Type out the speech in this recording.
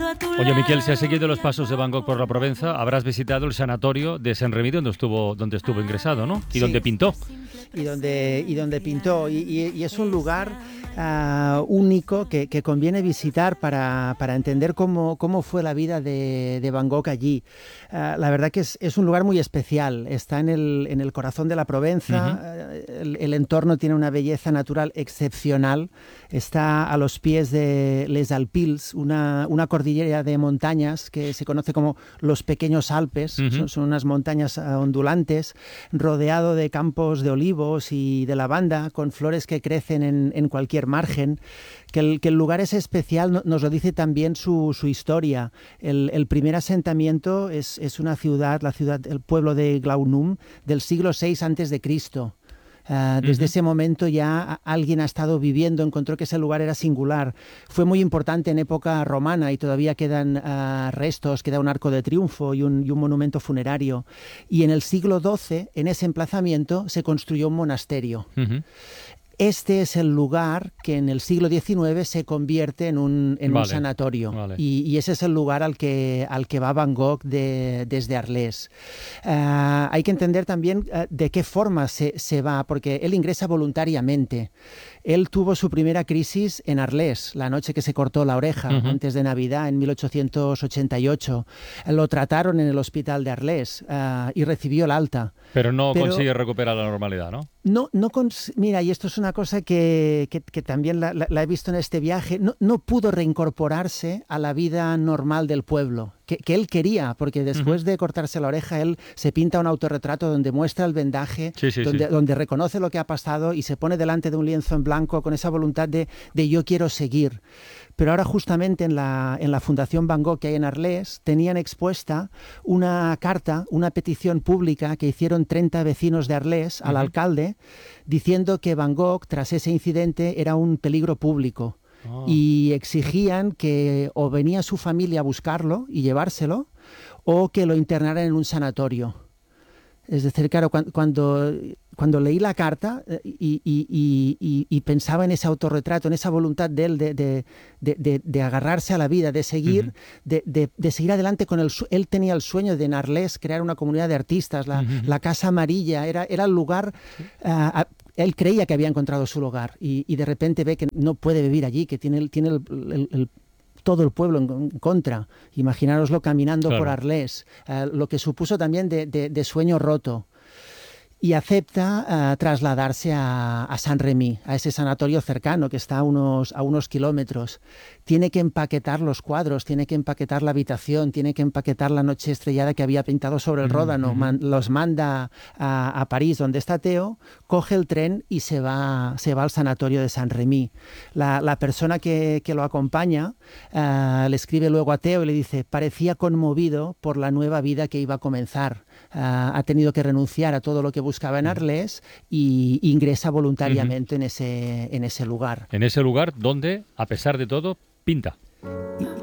Oye, Miquel, si has seguido los pasos de Van Gogh por la Provenza, habrás visitado el sanatorio de Saint-Rémy donde estuvo ingresado, ¿no? Y Sí. donde pintó. Y donde pintó. Y es un lugar único que conviene visitar para entender cómo fue la vida de Van Gogh allí. La verdad que es un lugar muy especial. Está en el corazón de la Provenza. El entorno tiene una belleza natural excepcional. Está a los pies de Les Alpilles, una cordillera de montañas que se conoce como los Pequeños Alpes. Son unas montañas ondulantes, rodeado de campos de olivos y de lavanda, con flores que crecen en cualquier margen. Que el lugar es especial nos lo dice también su historia. El primer asentamiento es una ciudad, el pueblo de Glaunum, del siglo VI a.C. Desde ese momento ya alguien ha estado viviendo, encontró que ese lugar era singular. Fue muy importante en época romana y todavía quedan restos, queda un arco de triunfo y un monumento funerario. Y en el siglo XII, en ese emplazamiento, se construyó un monasterio. Este es el lugar que en el siglo XIX se convierte en un sanatorio. Vale. Y ese es el lugar al que va Van Gogh desde Arles. Hay que entender también de qué forma se va, porque él ingresa voluntariamente. Él tuvo su primera crisis en Arles, la noche que se cortó la oreja, antes de Navidad, en 1888. Lo trataron en el hospital de Arles y recibió el alta. Pero no consigue recuperar la normalidad, ¿no? Mira, y esto es una cosa que también la he visto en este viaje, no pudo reincorporarse a la vida normal del pueblo, que él quería, porque después de cortarse la oreja, él se pinta un autorretrato donde muestra el vendaje, donde reconoce lo que ha pasado y se pone delante de un lienzo en blanco con esa voluntad de yo quiero seguir. Pero ahora justamente en la Fundación Van Gogh que hay en Arles tenían expuesta una carta, una petición pública que hicieron 30 vecinos de Arles al alcalde diciendo que Van Gogh tras ese incidente era un peligro público y exigían que o venía su familia a buscarlo y llevárselo o que lo internaran en un sanatorio. Es decir, claro, cuando leí la carta y pensaba en ese autorretrato, en esa voluntad de él de agarrarse a la vida, de seguir, de seguir adelante con él tenía el sueño de en Arles crear una comunidad de artistas, la Casa Amarilla, era el lugar. Él creía que había encontrado su lugar y de repente ve que no puede vivir allí, que tiene todo el pueblo en contra. Imaginároslo caminando por Arles, lo que supuso también de sueño roto. Y acepta trasladarse a Saint-Rémy, a ese sanatorio cercano que está a unos kilómetros. Tiene que empaquetar los cuadros, tiene que empaquetar la habitación, tiene que empaquetar la noche estrellada que había pintado sobre el Ródano. Los manda a París, donde está Theo, coge el tren y se va al sanatorio de Saint-Rémy. La persona que lo acompaña le escribe luego a Theo y le dice: parecía conmovido por la nueva vida que iba a comenzar. Ha tenido que renunciar a todo lo que buscaba en Arles y ingresa voluntariamente en ese lugar. En ese lugar donde, a pesar de todo, pinta.